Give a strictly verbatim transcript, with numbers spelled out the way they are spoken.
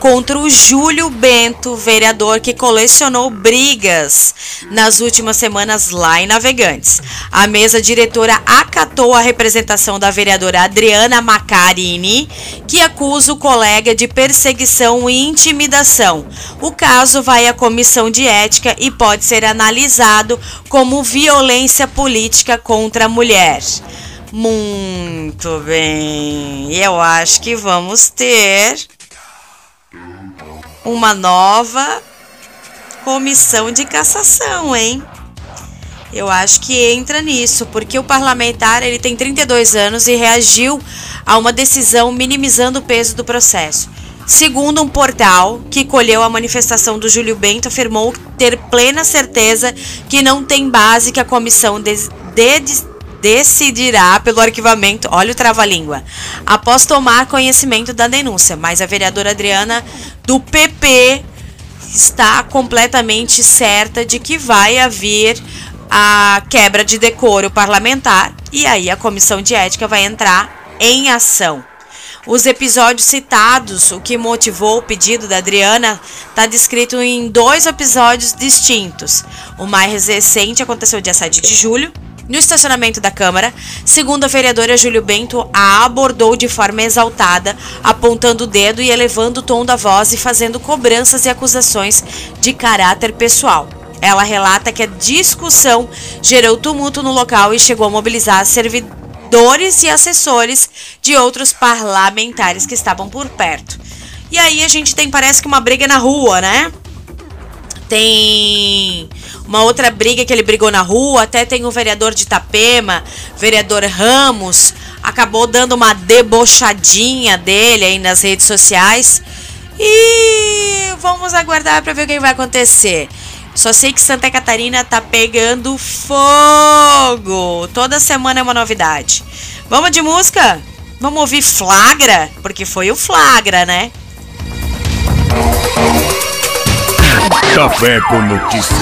contra o Júlio Bento, vereador que colecionou brigas nas últimas semanas lá em Navegantes. A mesa diretora acatou a representação da vereadora Adriana Macarini, que acusa o colega de perseguição e intimidação. O caso vai à comissão de ética e pode ser analisado como violência política contra a mulher. Muito bem, eu acho que vamos ter uma nova comissão de cassação, hein? Eu acho que entra nisso, porque o parlamentar ele tem trinta e dois anos e reagiu a uma decisão minimizando o peso do processo. Segundo um portal que colheu a manifestação do Júlio Bento, afirmou ter plena certeza que não tem base, que a comissão de, de, decidirá pelo arquivamento, olha o trava-língua, após tomar conhecimento da denúncia. Mas a vereadora Adriana, do P P, está completamente certa de que vai haver a quebra de decoro parlamentar e aí a comissão de ética vai entrar em ação. Os episódios citados, o que motivou o pedido da Adriana, está descrito em dois episódios distintos. O mais recente aconteceu dia sete de julho, no estacionamento da Câmara. Segundo a vereadora, Júlio Bento a abordou de forma exaltada, apontando o dedo e elevando o tom da voz e fazendo cobranças e acusações de caráter pessoal. Ela relata que a discussão gerou tumulto no local e chegou a mobilizar servidores e assessores de outros parlamentares que estavam por perto. E aí a gente tem, parece que uma briga na rua, né? Tem uma outra briga que ele brigou na rua, até tem o vereador de Itapema, vereador Ramos, acabou dando uma debochadinha dele aí nas redes sociais. E vamos aguardar para ver o que vai acontecer. Só sei que Santa Catarina tá pegando fogo. Toda semana é uma novidade. Vamos de música? Vamos ouvir Flagra? Porque foi o Flagra, né? Café com notícias.